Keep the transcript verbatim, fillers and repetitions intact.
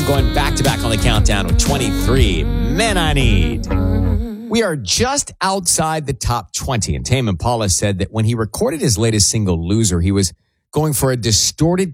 going back to back on the countdown with twenty-three Men I Need. We are just outside the top twenty, and Tame Impala said that when he recorded his latest single, Loser, he was going for a distorted